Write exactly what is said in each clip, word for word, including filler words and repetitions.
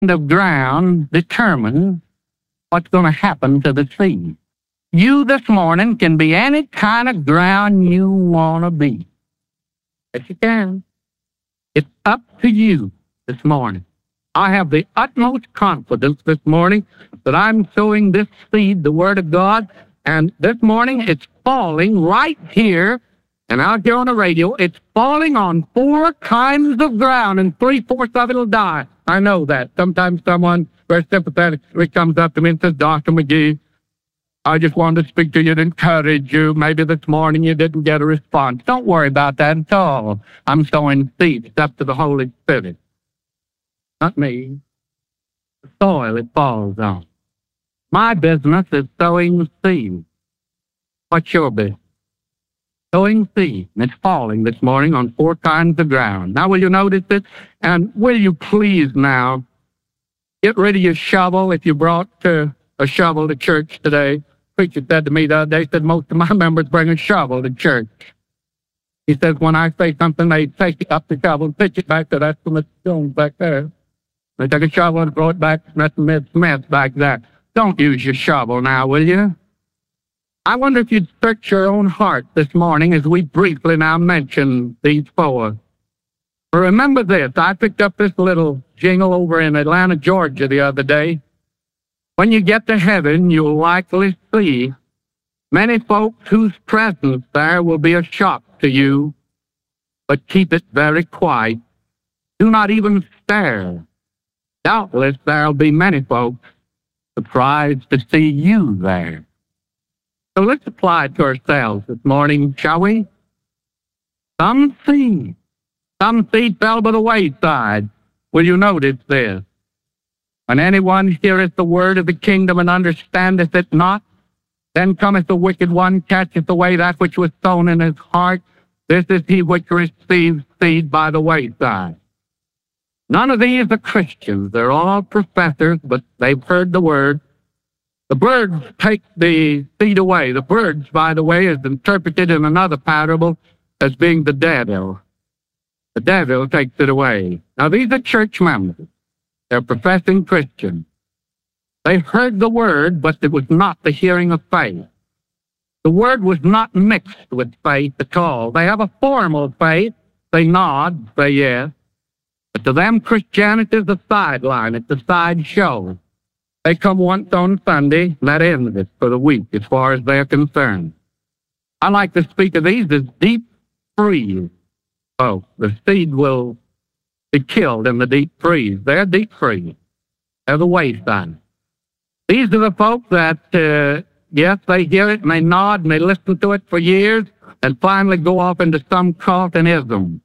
The ground determines what's going to happen to the seed. You this morning can be any kind of ground you want to be. Yes, you can. It's up to you this morning. I have the utmost confidence this morning that I'm sowing this seed, the Word of God, and this morning it's falling right here and out here on the radio. It's falling on four kinds of ground, and three-fourths of it will die. I know that. Sometimes someone very sympathetically comes up to me and says, Doctor McGee, I just wanted to speak to you to encourage you. Maybe this morning you didn't get a response. Don't worry about that at all. I'm sowing seeds up to the Holy Spirit. Not me. The soil it falls on. My business is sowing seeds. What's your business? Sowing seeds. And it's falling this morning on four kinds of ground. Now, will you notice it? And will you please now get rid of your shovel if you brought uh, a shovel to church today? Preacher said to me the other day, he said, most of my members bring a shovel to church. He says, when I say something, they take up the shovel and pitch it back to that Smith Jones back there. They take a shovel and throw it back to that Smith Smith back there. Don't use your shovel now, will you? I wonder if you'd search your own heart this morning as we briefly now mention these four. But remember this, I picked up this little jingle over in Atlanta, Georgia the other day. When you get to heaven, you'll likely see many folks whose presence there will be a shock to you, but keep it very quiet. Do not even stare. Doubtless there'll be many folks surprised to see you there. So let's apply it to ourselves this morning, shall we? Some seed, some seed fell by the wayside. Will you notice this? When anyone heareth the word of the kingdom and understandeth it not, then cometh the wicked one, catcheth away that which was sown in his heart. This is he which receives seed by the wayside. None of these are Christians. They're all professors, but they've heard the word. The birds take the seed away. The birds, by the way, is interpreted in another parable as being the devil. The devil takes it away. Now, these are church members. They're professing Christians. They heard the word, but it was not the hearing of faith. The word was not mixed with faith at all. They have a formal faith. They nod, say yes. But to them, Christianity is a sideline. It's a sideshow. They come once on Sunday, and that ends it for the week as far as they're concerned. I like to speak of these as deep freeze. Oh, the seed will be killed in the deep freeze. They're deep freeze. They're the wayside. These are the folks that, uh, yes, they hear it and they nod and they listen to it for years and finally go off into some cult and ism.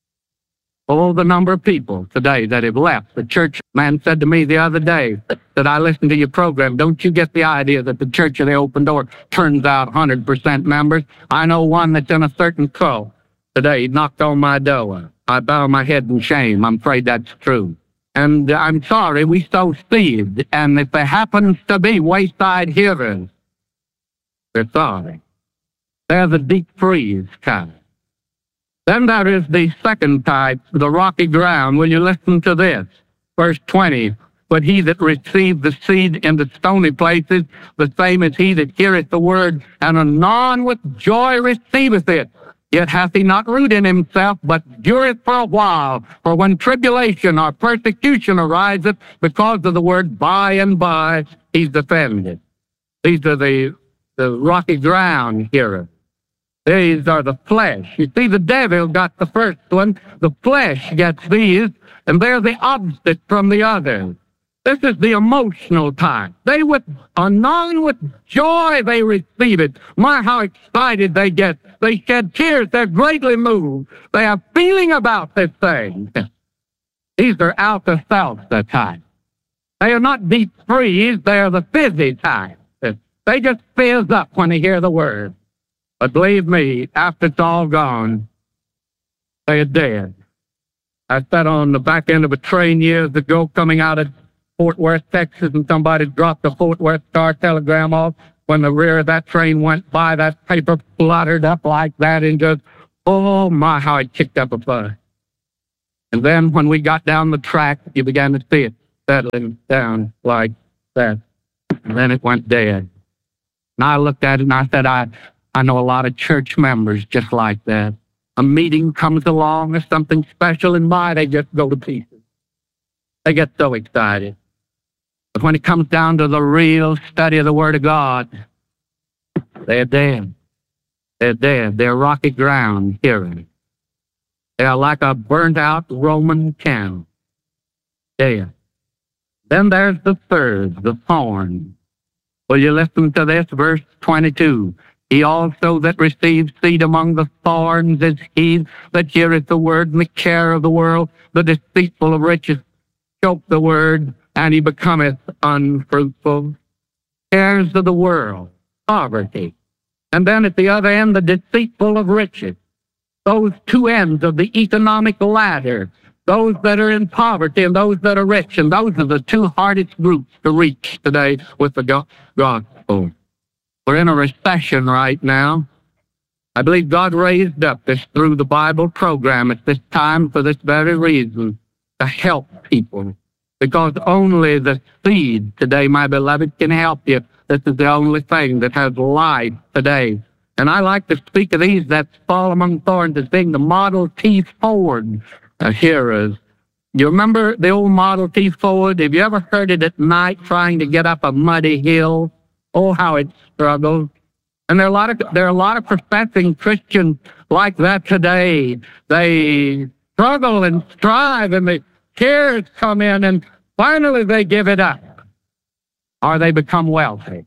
Oh, the number of people today that have left. The church man said to me the other day that I listened to your program, don't you get the idea that the Church of the Open Door turns out one hundred percent members? I know one that's in a certain cult today. He knocked on my door. I bow my head in shame. I'm afraid that's true. And I'm sorry, we sow seed. And if there happens to be wayside hearers, we're sorry. They're the deep freeze kind. Then there is the second type, the rocky ground. Will you listen to this? Verse twenty, but he that received the seed in the stony places, the same as he that heareth the word, and anon with joy receiveth it. Yet hath he not root in himself, but dureth for a while. For when tribulation or persecution ariseth because of the word, by and by he's offended. These are the, the rocky ground hearers. These are the flesh. You see, the devil got the first one. The flesh gets these, and they're the opposite from the others. This is the emotional type. They with anon with joy they receive it. My, how excited they get. They shed tears. They're greatly moved. They have feeling about this thing. These are alpha salsa type. They are not deep freeze. They are the fizzy type. They just fizz up when they hear the word. But believe me, after it's all gone, they are dead. I sat on the back end of a train years ago coming out of Fort Worth, Texas, and somebody dropped the Fort Worth Star telegram off. When the rear of that train went by, that paper fluttered up like that and just, oh my, how it kicked up a fuss. And then when we got down the track, you began to see it. settling down like that. And then it went dead. And I looked at it and I said, I, I know a lot of church members just like that. A meeting comes along or something special, and my, they just go to pieces. They get so excited. But when it comes down to the real study of the Word of God, they're dead. They're dead. They're rocky ground hearing. They're like a burnt-out Roman candle. Dead. Then there's the third, the thorn. Will you listen to this? Verse twenty-two. He also that receives seed among the thorns is he that heareth the word, and the care of the world, the deceitful of riches, choke the word, and he becometh unfruitful. Cares of the world, poverty. And then at the other end, the deceitful of riches. Those two ends of the economic ladder, those that are in poverty and those that are rich, and those are the two hardest groups to reach today with the go- gospel. We're in a recession right now. I believe God raised up this through the Bible program at this time for this very reason, to help people. Because only the seed today, my beloved, can help you. This is the only thing that has life today. And I like to speak of these that fall among thorns as being the Model T Ford uh, hearers. You remember the old Model T Ford? Have you ever heard it at night trying to get up a muddy hill? Oh, how it struggled. And there are a lot of there are a lot of professing Christians like that today. They struggle and strive, and the tears come in, and finally they give it up, or they become wealthy.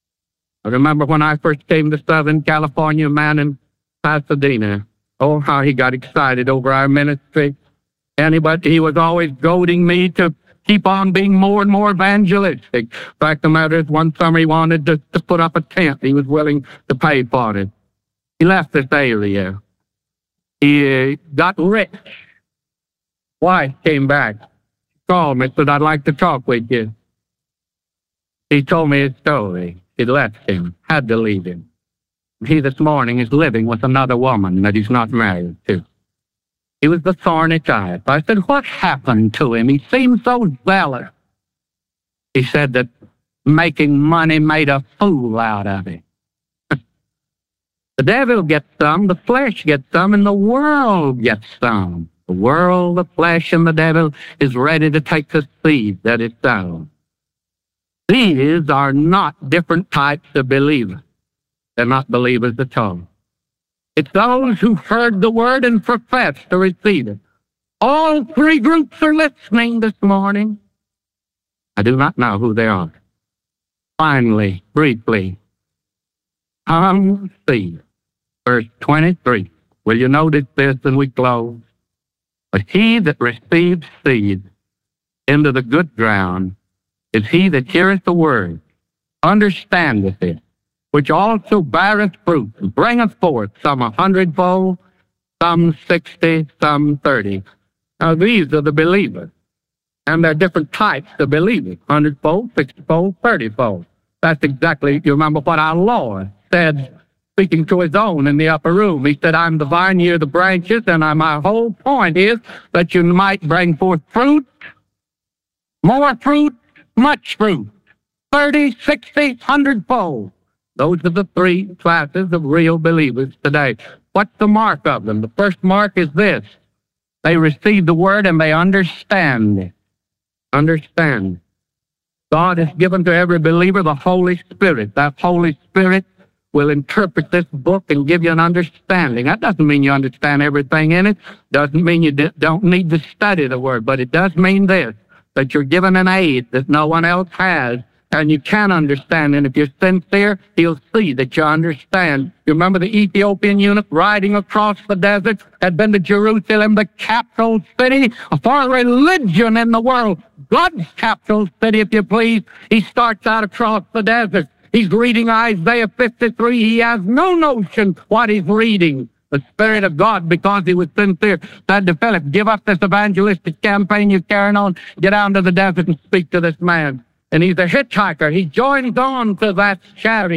I remember when I first came to Southern California, a man in Pasadena. Oh, how he got excited over our ministry. Anybody, he was always goading me to keep on being more and more evangelistic. In fact, the matter is, one summer he wanted to, to put up a tent. He was willing to pay for it. He left this area. He uh, got rich. Wife came back. She called me and said, I'd like to talk with you. He told me his story. He left him, had to leave him. He this morning is living with another woman that he's not married to. He was the thorny type. I said, what happened to him? He seemed so zealous. He said that making money made a fool out of him. The devil gets some, the flesh gets some, and the world gets some. The world, the flesh, and the devil is ready to take the seed that is sown. These are not different types of believers. They're not believers at all. It's those who heard the word and profess to receive it. All three groups are listening this morning. I do not know who they are. Finally, briefly, come see verse twenty-three. Will you notice this and we close? But he that receives seed into the good ground is he that heareth the word, understandeth it, which also beareth fruit, and bringeth forth some a hundredfold, some sixty, some thirty. Now these are the believers. And there are different types of believers, hundredfold, sixtyfold, thirtyfold. That's exactly, you remember what our Lord said, speaking to his own in the upper room. He said, I'm the vine, ye are the branches, and I, my whole point is that you might bring forth fruit, more fruit, much fruit, thirty, sixty, hundredfold. Those are the three classes of real believers today. What's the mark of them? The first mark is this. They receive the word and they understand it. Understand. God has given to every believer the Holy Spirit. That Holy Spirit will interpret this book and give you an understanding. That doesn't mean you understand everything in it. Doesn't mean you don't need to study the word. But it does mean this, that you're given an aid that no one else has, and you can understand. And if you're sincere, he'll see that you understand. You remember the Ethiopian eunuch riding across the desert, had been to Jerusalem, the capital city for religion in the world, God's capital city, if you please. He starts out across the desert. He's reading Isaiah fifty-three. He has no notion what he's reading. The Spirit of God, because he was sincere, said to Philip, give up this evangelistic campaign you're carrying on. Get down to the desert and speak to this man. And he's a hitchhiker. He joins on to that chariot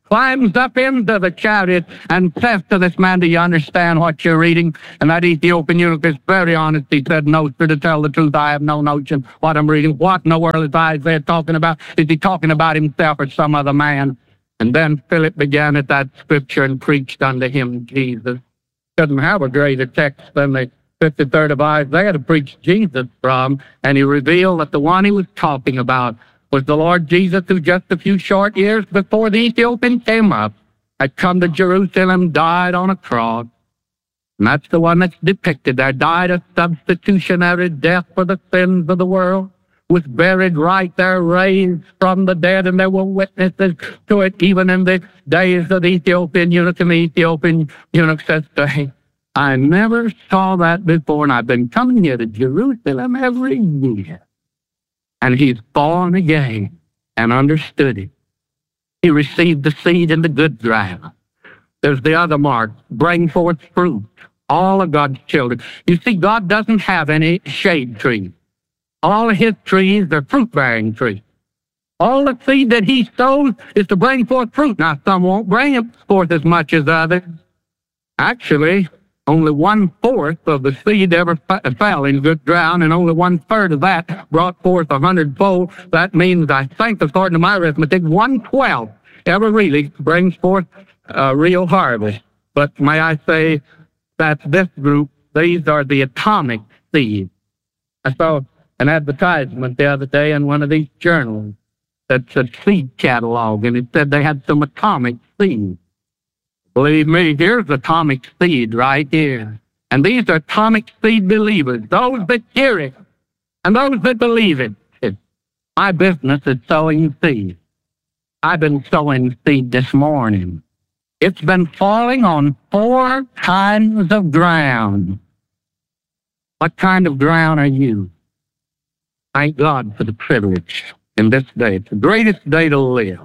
climbs up into the chariot and says to this man, do you understand what you're reading? And that Ethiopian eunuch is very honest. He said, no, sir, to tell the truth, I have no notion what I'm reading. What in the world is Isaiah talking about? Is he talking about himself or some other man? And then Philip began at that scripture and preached unto him Jesus. Doesn't have a greater text than the fifty-third of Isaiah to preach Jesus from, and he revealed that the one he was talking about was the Lord Jesus, who just a few short years before the Ethiopian came up, had come to Jerusalem, died on a cross. And that's the one that's depicted there, died a substitutionary death for the sins of the world, was buried right there, raised from the dead, and there were witnesses to it even in the days of the Ethiopian eunuch. And the Ethiopian eunuch says to him, I never saw that before, and I've been coming here to Jerusalem every year. And he's born again and understood it. He received the seed in the good ground. There's the other mark, bring forth fruit, all of God's children. You see, God doesn't have any shade trees. All of his trees are fruit-bearing trees. All the seed that he sows is to bring forth fruit. Now, some won't bring it forth as much as others. Actually, only one-fourth of the seed ever f- fell in good ground, and only one-third of that brought forth a hundredfold. That means, I think, according to my arithmetic, one-twelfth ever really brings forth a real harvest. But may I say that this group, these are the atomic seeds. I saw an advertisement the other day in one of these journals that's a seed catalog, and it said they had some atomic seeds. Believe me, here's atomic seed right here. And these are atomic seed believers, those that hear it and those that believe it. It's my business is sowing seed. I've been sowing seed this morning. It's been falling on four kinds of ground. What kind of ground are you? Thank God for the privilege in this day. It's the greatest day to live.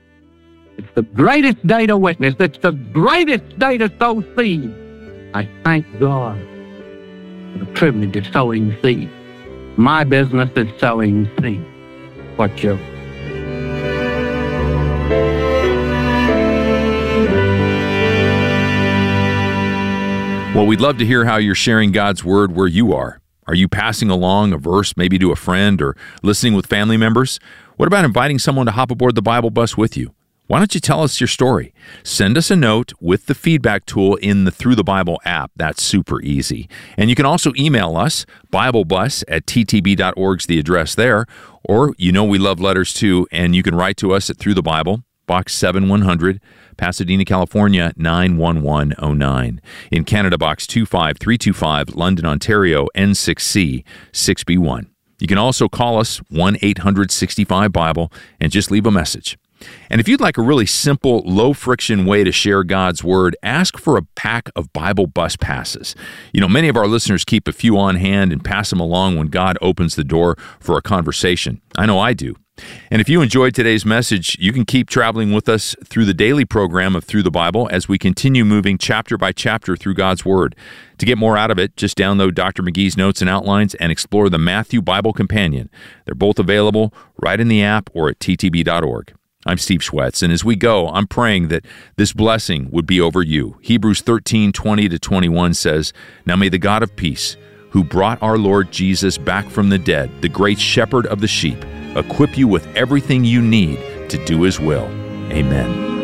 It's the greatest day to witness. It's the greatest day to sow seed. I thank God for the privilege of sowing seed. My business is sowing seed. What you? Well, we'd love to hear how you're sharing God's Word where you are. Are you passing along a verse maybe to a friend or listening with family members? What about inviting someone to hop aboard the Bible bus with you? Why don't you tell us your story? Send us a note with the feedback tool in the Through the Bible app. That's super easy. And you can also email us, biblebus at t t b dot org is the address there. Or, you know we love letters too, and you can write to us at Through the Bible, Box seven one hundred, Pasadena, California, nine one one oh nine. In Canada, Box two five three two five, London, Ontario, N six C six B one. You can also call us, one eight hundred sixty-five Bible, and just leave a message. And if you'd like a really simple, low-friction way to share God's Word, ask for a pack of Bible bus passes. You know, many of our listeners keep a few on hand and pass them along when God opens the door for a conversation. I know I do. And if you enjoyed today's message, you can keep traveling with us through the daily program of Through the Bible as we continue moving chapter by chapter through God's Word. To get more out of it, just download Doctor McGee's notes and outlines and explore the Matthew Bible Companion. They're both available right in the app or at t t b dot org. I'm Steve Schwetz, and as we go, I'm praying that this blessing would be over you. Hebrews thirteen twenty to twenty-one says, Now may the God of peace, who brought our Lord Jesus back from the dead, the great shepherd of the sheep, equip you with everything you need to do his will. Amen.